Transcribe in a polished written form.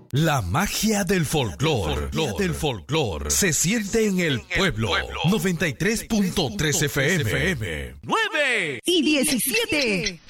La magia del folclor se siente en el pueblo. 93.3 FM. 9 y 17.